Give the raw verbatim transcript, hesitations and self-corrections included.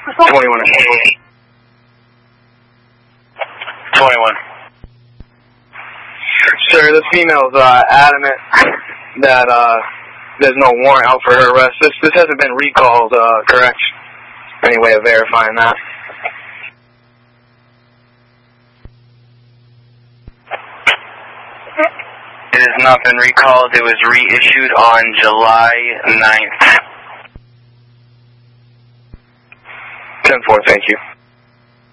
twenty-one. twenty-one. Sir, this female's uh, adamant that uh, there's no warrant out for her arrest. This this hasn't been recalled, uh, correct? Any way of verifying that? It has not been recalled. It was reissued on July ninth. ten four, thank you.